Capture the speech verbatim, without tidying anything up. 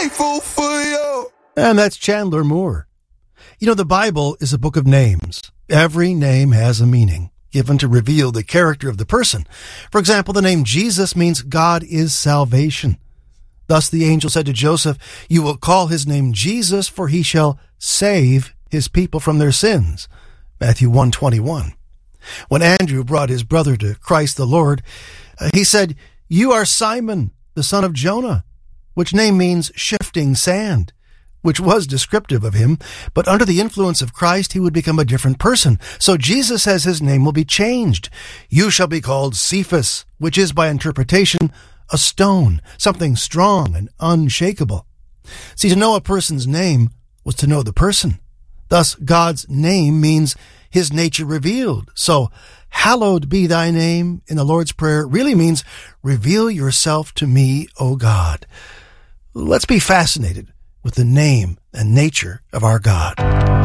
grateful for you. And that's Chandler Moore. You know, the Bible is a book of names. Every name has a meaning given to reveal the character of the person. For example, the name Jesus means God is salvation. Thus the angel said to Joseph, "You will call his name Jesus, for he shall save his people from their sins." Matthew one twenty-one. When Andrew brought his brother to Christ the Lord, uh, he said, "You are Simon, the son of Jonah," which name means shifting sand, which was descriptive of him, but under the influence of Christ, he would become a different person. So Jesus says his name will be changed. "You shall be called Cephas," which is by interpretation a stone, something strong and unshakable. See, to know a person's name was to know the person. Thus, God's name means his nature revealed. So, hallowed be thy name in the Lord's Prayer really means reveal yourself to me, O God. Let's be fascinated with the name and nature of our God.